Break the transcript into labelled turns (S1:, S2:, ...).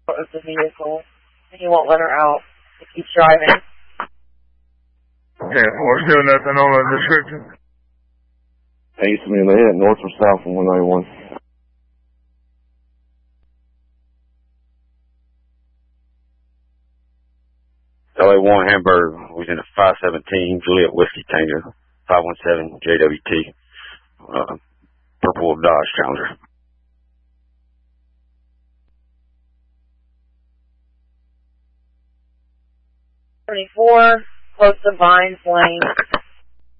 S1: of the vehicle, and he won't let her out. He keeps driving.
S2: Yeah, we're still nothing on the description.
S3: East of me, they head north or south from 191.
S4: LA1 Hamburg was in a 517 Juliet Whiskey Tango, 517 JWT, purple Dodge Challenger.
S1: 24, close to Vines Lane.